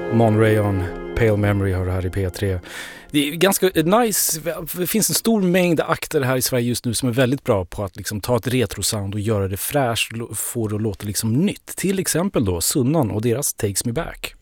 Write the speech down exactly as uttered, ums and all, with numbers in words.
Monrayon, Pale Memory har det här i P tre. Det är ganska nice, det finns en stor mängd akter här i Sverige just nu som är väldigt bra på att liksom ta ett retrosound och göra det fräscht, få det att låta liksom nytt. Till exempel då Sunnan och deras Takes Me Back.